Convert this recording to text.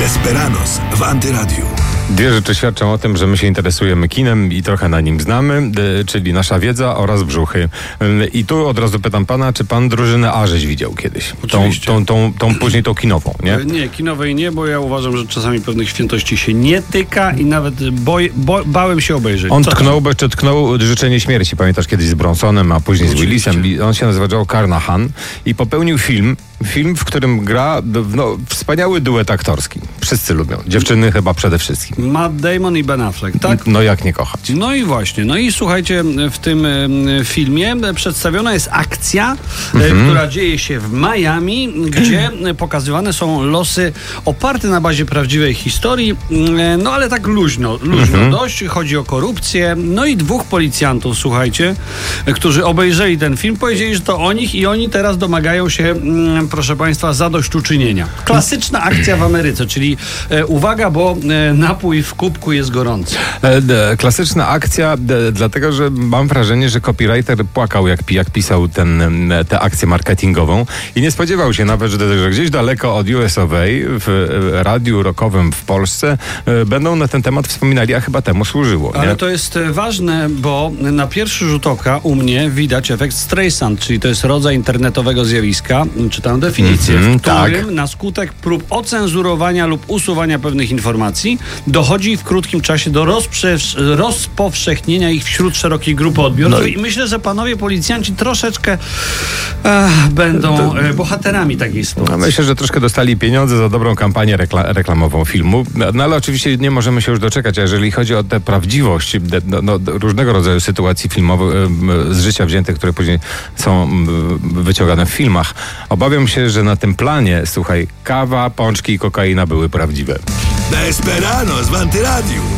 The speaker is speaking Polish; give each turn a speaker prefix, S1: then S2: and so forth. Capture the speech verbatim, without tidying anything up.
S1: Desperados w Antyradiu.
S2: Dwie rzeczy świadczą o tym, że my się interesujemy kinem i trochę na nim znamy, czyli nasza wiedza oraz brzuchy. I tu od razu pytam pana, czy pan drużynę A żeś widział kiedyś? Tą, tą, tą, tą później tą kinową, nie?
S3: Nie, kinowej nie, bo ja uważam, że czasami pewnych świętości się nie tyka i nawet boj, bo, bałem się obejrzeć.
S2: On
S3: Co
S2: tknął, bo jeszcze tknął Życzenie Śmierci, pamiętasz, kiedyś z Bronsonem, a później Oczywiście. z Willisem. On się nazywa Joe Carnahan i popełnił film, film, w którym gra no, wspaniały duet aktorski. Wszyscy lubią. Dziewczyny chyba przede wszystkim.
S3: Matt Damon i Ben Affleck, tak?
S2: No jak nie kochać.
S3: No i właśnie. No i słuchajcie, w tym y, filmie przedstawiona jest akcja, mhm. y, która dzieje się w Miami, gdzie pokazywane są losy oparte na bazie prawdziwej historii, y, no ale tak luźno, luźno mhm. dość. Chodzi o korupcję. No i dwóch policjantów, słuchajcie, y, którzy obejrzeli ten film, powiedzieli, że to o nich i oni teraz domagają się, y, proszę państwa, zadośćuczynienia. Klasyczna akcja w Ameryce, czyli y, uwaga, bo y, napój w kubku jest gorący.
S2: E, klasyczna akcja, e, dlatego, że mam wrażenie, że copywriter płakał, jak, jak pisał ten, tę akcję marketingową i nie spodziewał się nawet, że, że gdzieś daleko od U S of A w e, radiu rockowym w Polsce e, będą na ten temat wspominali, a chyba temu służyło. Nie?
S3: Ale to jest ważne, bo na pierwszy rzut oka u mnie widać efekt Streisand, czyli to jest rodzaj internetowego zjawiska, czytam definicję, mm-hmm, w którym tak. na skutek prób ocenzurowania lub usuwania pewnych informacji dochodzi w krótkim czasie do rozprze- rozpowszechnienia ich wśród szerokiej grupy odbiorców. No i... i myślę, że panowie policjanci troszeczkę e, będą to... e, bohaterami takiej sytuacji.
S2: No myślę, że troszkę dostali pieniądze za dobrą kampanię rekla- reklamową filmu, no ale oczywiście nie możemy się już doczekać, a jeżeli chodzi o tę prawdziwość no, no, różnego rodzaju sytuacji filmowych e, z życia wziętych, które później są e, wyciągane w filmach, obawiam się, że na tym planie, słuchaj, kawa, pączki i kokaina były prawdziwe.
S1: Desperados w Antyradiu.